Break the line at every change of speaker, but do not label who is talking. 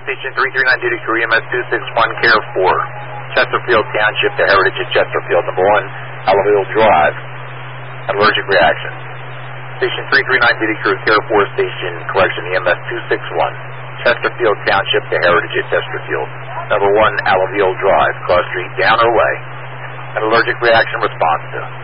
Station 339 duty crew EMS 261 Care 4. Chesterfield Township to Heritage at Chesterfield. Number 1, Alaville Drive. Allergic reaction. Station 339 duty crew Care 4 Station Correction EMS 261. Chesterfield Township to Heritage at Chesterfield. Number 1, Alaville Drive. Cross street down or away. An allergic reaction response to.